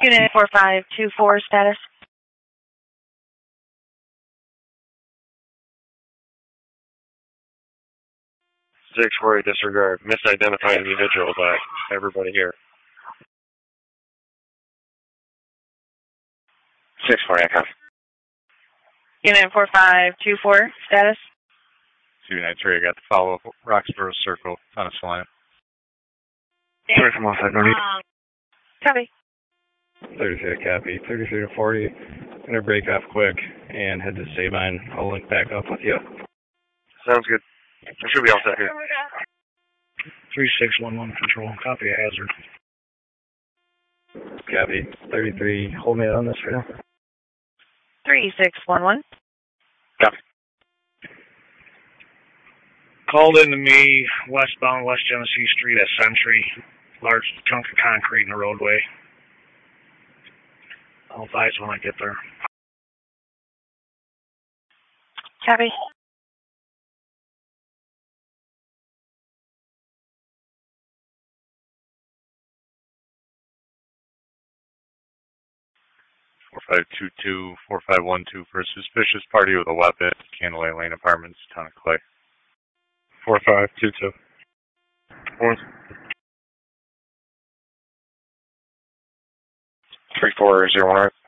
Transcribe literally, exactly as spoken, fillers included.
Unit four five two four, status. six four eight, disregard. Misidentified individual by everybody here. six four eight, copy. Unit four five two four, status. two nine three, I got the follow-up. Roxborough Circle, on a Salina. Sorry from off side, no need. Copy. thirty-three to copy. thirty-three to forty. Gonna break off quick and head to Sabine. I'll link back up with you. Sounds good. I should be all set here. three six one one control. Copy a hazard. Copy. thirty-three. Hold me on this for now. three six one one. Copy. Called in to me, westbound West Genesee Street at Century. Large chunk of concrete in the roadway. I'll advise when I get there. Copy. four five two two, four five one two for a suspicious party with a weapon. Candlelight Lane Apartments, Town of Clay. four five two two. One. three four zero one.